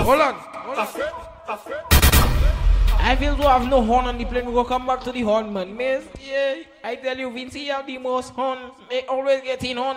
I feel to have no horn on the plane. We go come back to the horn, man. Miss, yeah, I tell you, Vince, you have the most horn. They always get in horn.